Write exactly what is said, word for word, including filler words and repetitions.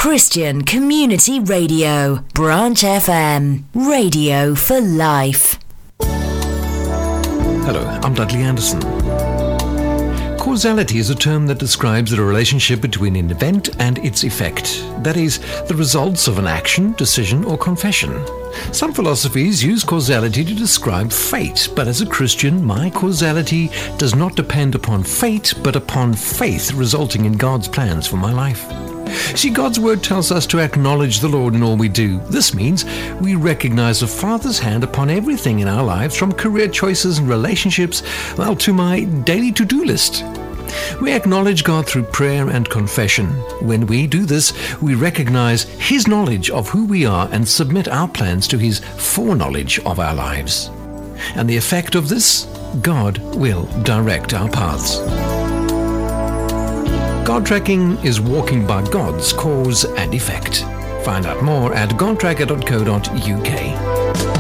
Christian Community Radio, Branch F M, radio for life. Hello, I'm Dudley Anderson. Causality is a term that describes the relationship between an event and its effect. That is, the results of an action, decision, or confession. Some philosophies use causality to describe fate, but as a Christian, my causality does not depend upon fate, but upon faith resulting in God's plans for my life. See, God's Word tells us to acknowledge the Lord in all we do. This means we recognize the Father's hand upon everything in our lives, from career choices and relationships, well, to my daily to-do list. We acknowledge God through prayer and confession. When we do this, we recognize His knowledge of who we are and submit our plans to His foreknowledge of our lives. And the effect of this? God will direct our paths. God tracking is walking by God's cause and effect. Find out more at god tracker dot co dot u k.